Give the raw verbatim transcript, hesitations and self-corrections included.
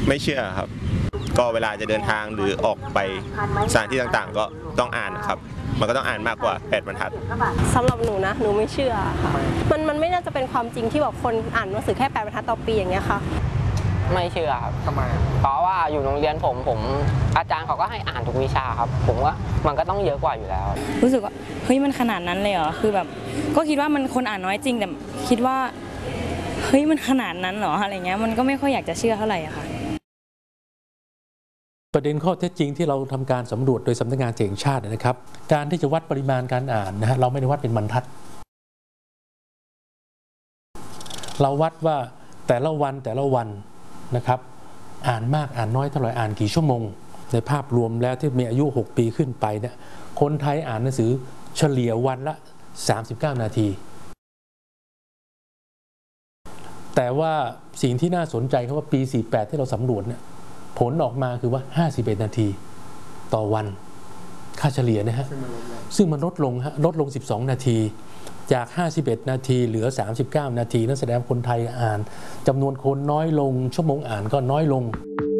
ไม่เชื่อครับก็เวลาจะเดินทางหรือออกไปสถานที่ต่างๆก็ต้องอ่านครับมันก็ต้องอ่านมากกว่าแปดบรรทัดสำหรับหนูนะหนูไม่เชื่อค่ะมันมันไม่น่าจะเป็นความจริงที่แบบคนอ่านหนังสือแค่แปดบรรทัดต่อปีอย่างเงี้ยค่ะไม่เชื่อครับทำไมเพราะว่าอยู่โรงเรียนผมผมอาจารย์เขาก็ให้อ่านทุกวิชาครับผมว่ามันก็ต้องเยอะกว่าอยู่แล้วรู้สึกว่าเฮ้ยมันขนาดนั้นเลยเหรอคือแบบก็คิดว่ามันคนอ่านน้อยจริงแต่คิดว่าเฮ้ยมันขนาดนั้นเหรออะไรเงี้ยมันก็ไม่ค่อยอยากจะเชื่อเท่าไหร่อะค่ะประเด็นข้อเท็จจริงที่เราทำการสำรวจโดยสำนักงานเศรษฐกิจแห่งชาตินะครับการที่จะวัดปริมาณการอ่านนะฮะเราไม่ได้วัดเป็นบรรทัดเราวัดว่าแต่ละวันแต่ละวันนะครับอ่านมากอ่านน้อยเท่าไหร่อ่านกี่ชั่วโมงในภาพรวมแล้วที่มีอายุหกปีขึ้นไปเนี่ยคนไทยอ่านหนังสือเฉลี่ยวันละสามสิบเก้านาทีแต่ว่าสิ่งที่น่าสนใจคือว่าปีสี่สิบแปดที่เราสำรวจเนี่ยผลออกมาคือว่าห้าสิบเอ็ดนาทีต่อวันค่าเฉลี่ยนะฮะซึ่งมันลดลงฮะลดลงสิบสองนาทีจากห้าสิบเอ็ดนาทีเหลือสามสิบเก้านาทีนั่นแสดงคนไทยอ่านจำนวนคนน้อยลงชั่วโมงอ่านก็น้อยลง